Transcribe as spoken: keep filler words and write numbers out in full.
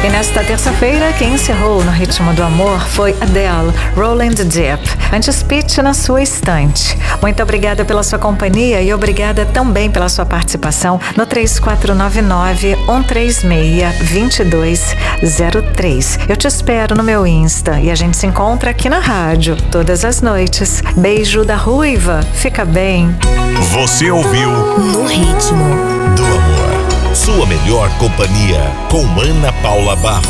E nesta terça-feira, quem encerrou no ritmo do amor foi Adele, Rolling the Deep. Antes Pitch na sua estante. Muito obrigada pela sua companhia e obrigada também pela sua participação no três quatro nove nove, um três seis, dois dois zero três. Eu te espero no meu Insta e a gente se encontra aqui na rádio todas as noites. Beijo da Ruiva. Fica bem. Você ouviu No Ritmo do Amor. Sua melhor companhia com Ana Paula Barros.